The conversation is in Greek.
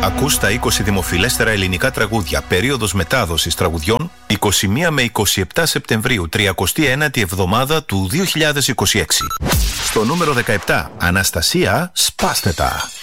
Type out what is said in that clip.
Ακούς τα 20 δημοφιλέστερα ελληνικά τραγούδια, περίοδος μετάδοσης τραγουδιών 21 με 27 Σεπτεμβρίου, 39η εβδομάδα του 2026. Στο νούμερο 17, Αναστασία, σπάστε τα.